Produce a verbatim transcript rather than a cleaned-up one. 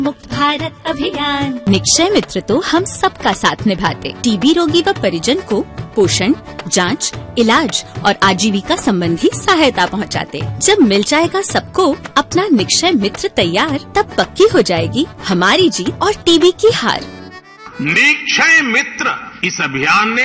मुक्त भारत अभियान। निक्षय मित्र तो हम सबका साथ निभाते, टीबी रोगी व परिजन को पोषण, जांच, इलाज और आजीविका संबंधी सहायता पहुंचाते। जब मिल जाएगा सबको अपना निक्षय मित्र तैयार, तब पक्की हो जाएगी हमारी जीत और टीबी की हार। निक्षय मित्र इस अभियान ने